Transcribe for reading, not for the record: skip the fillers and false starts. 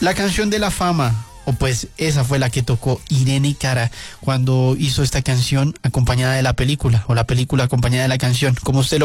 La canción de la fama, o pues esa fue la que tocó Irene Cara cuando hizo esta canción acompañada de la película, o la película acompañada de la canción, como usted lo